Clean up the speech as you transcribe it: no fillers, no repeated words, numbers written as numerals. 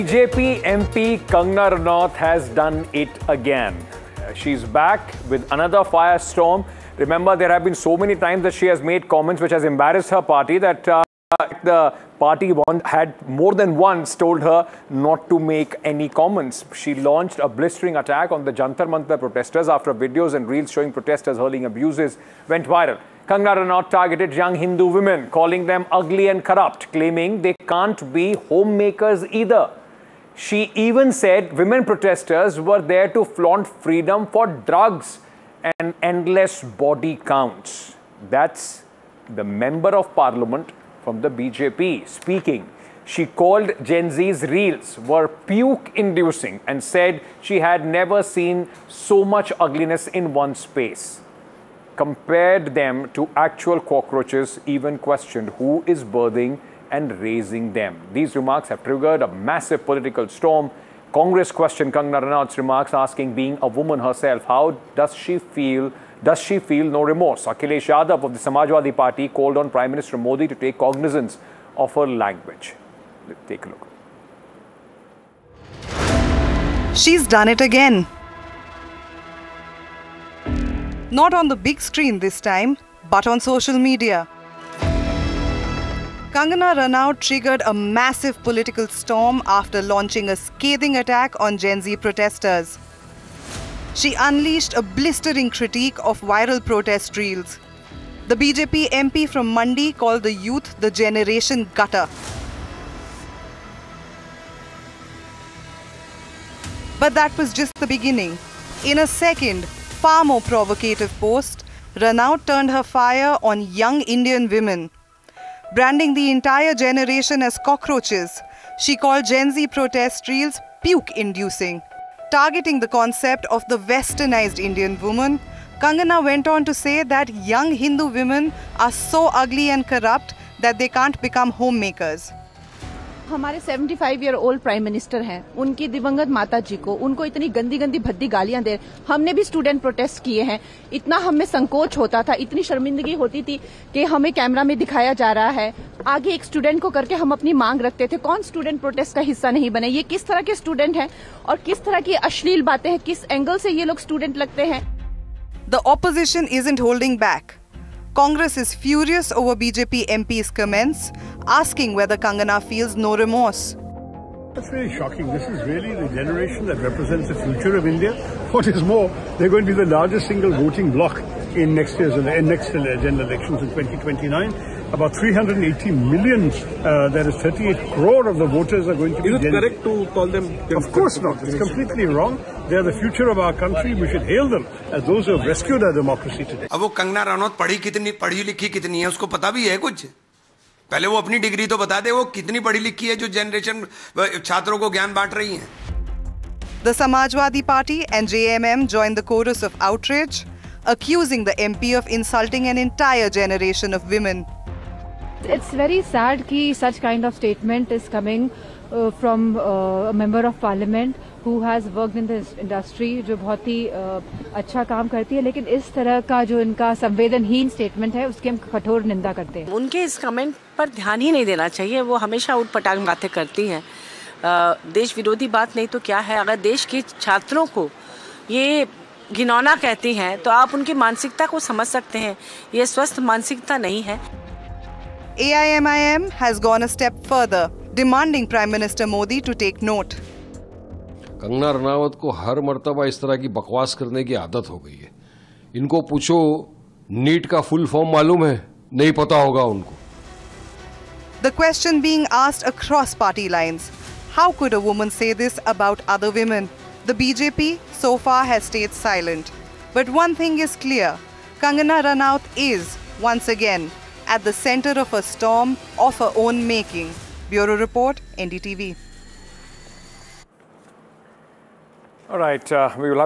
BJP MP Kangana Ranaut has done it again. She's back with another firestorm. Remember, there have been so many times that she has made comments which has embarrassed her party that the party had more than once told her not to make any comments. She launched a blistering attack on the Jantar Mantar protesters after videos and reels showing protesters hurling abuses went viral. Kangana Ranaut targeted young Hindu women, calling them ugly and corrupt, claiming they can't be homemakers either. She even said women protesters were there to flaunt freedom for drugs and endless body counts. That's the member of parliament from the BJP speaking. She called Gen Z's reels were puke-inducing and said she had never seen so much ugliness in one space. Compared them to actual cockroaches, even questioned who is birthing and raising them. These remarks have triggered a massive political storm. Congress questioned Kangana Ranaut's remarks, asking, being a woman herself, how does she feel? Does she feel no remorse? Akhilesh Yadav of the Samajwadi Party called on Prime Minister Modi to take cognizance of her language. Let's take a look. She's done it again. Not on the big screen this time, but on social media. Kangana Ranaut triggered a massive political storm after launching a scathing attack on Gen Z protesters. She unleashed a blistering critique of viral protest reels. The BJP MP from Mandi called the youth the generation gutter. But that was just the beginning. In a second, far more provocative post, Ranaut turned her fire on young Indian women. Branding the entire generation as cockroaches, she called Gen Z protest reels puke-inducing. Targeting the concept of the westernized Indian woman, Kangana went on to say that young Hindu women are so ugly and corrupt that they can't become homemakers. हमारे 75-year-old prime minister हैं, उनकी दिवंगत माता जी को उनको इतनी गंदी गंदी भद्दी गालियां दे। हमने भी स्टूडेंट प्रोटेस्ट किए हैं। इतना हमें संकोच होता था, इतनी शर्मिंदगी होती थी कि हमें कैमरा में दिखाया जा रहा है। आगे एक स्टूडेंट को करके हम अपनी मांग रखते थे। कौन स्टूडेंट प्रोटेस्ट का हिस्सा नहीं बने? ये किस तरह के स्टूडेंट हैं और किस तरह की अश्लील बातें हैं, किस एंगल से ये लोग स्टूडेंट लगते हैं? The opposition isn't holding back. Congress is furious over BJP MP's comments, asking whether Kangana feels no remorse. That's really shocking. This is really the generation that represents the future of India. What is more, they're going to be the largest single voting bloc in next general elections in 2029. About 380 million, that is 38 crore of the voters are going to be... Is it correct to call them... Of course not. It's completely wrong. They are the future of our country. We should hail them as those who have rescued our democracy today. अब वो कंगना रनौत पढ़ी लिखी कितनी है, उसको पता भी है कुछ? पहले वो अपनी डिग्री तो बता दे, वो कितनी पढ़ी लिखी है जो जनरेशन छात्रों को ज्ञान बांट रही है. The Samajwadi Party and JMM joined the chorus of outrage, accusing the MP of insulting an entire generation of women. It's very sad कि such kind of statement is coming from a member of parliament who has worked in this industry, जो बहुत ही अच्छा काम करती है, लेकिन इस तरह का जो इनका संवेदनहीन स्टेटमेंट है उसकी हम कठोर निंदा करते हैं. उनके इस कमेंट पर ध्यान ही नहीं देना चाहिए. वो हमेशा उठपटांग बातें करती हैं. देश विरोधी बात नहीं तो क्या है. अगर देश के छात्रों को ये घिनौना कहती हैं तो आप उनकी मानसिकता को समझ सकते हैं. ये स्वस्थ मानसिकता नहीं है. AIMIM has gone a step further, demanding Prime Minister Modi to take note. Kangana Ranaut को हर मर्तबा इस तरह की बकवास करने की आदत हो गई है. इनको पूछो नीट का फुल फॉर्म मालूम है? नहीं पता होगा उनको. The question being asked across party lines: how could a woman say this about other women? The BJP so far has stayed silent. But one thing is clear: Kangana Ranaut is once again at the center of a storm of her own making. Bureau Report, NDTV. All right, we will have